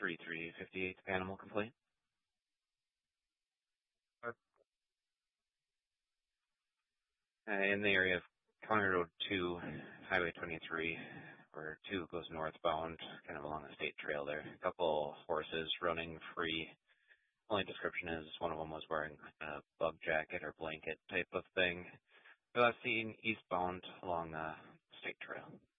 3358 Animal Complaint. In the area of County Road 2, Highway 23, where 2 goes northbound, kind of along the state trail there. A couple horses running free. Only description is one of them was wearing a bug jacket or blanket type of thing. Seen eastbound along the state trail.